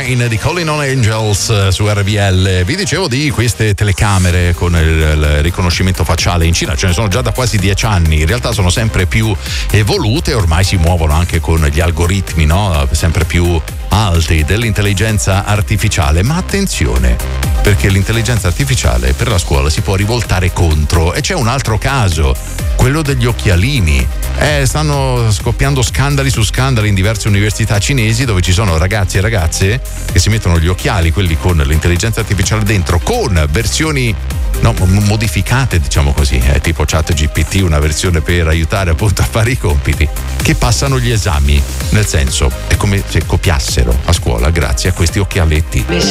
Rain di Calling on Angels su RBL. Vi dicevo di queste telecamere con il riconoscimento facciale in Cina, ce ne sono già da quasi 10 anni, in realtà sono sempre più evolute, ormai si muovono anche con gli algoritmi, no? Sempre più alti dell'intelligenza artificiale, ma attenzione, perché l'intelligenza artificiale per la scuola si può rivoltare contro, e c'è un altro caso, quello degli occhialini. Stanno scoppiando scandali su scandali in diverse università cinesi, dove ci sono ragazzi e ragazze che si mettono gli occhiali, quelli con l'intelligenza artificiale dentro, con versioni modificate, diciamo così, tipo ChatGPT, una versione per aiutare appunto a fare i compiti, che passano gli esami. Nel senso, è come se copiassero a scuola grazie a questi occhialetti.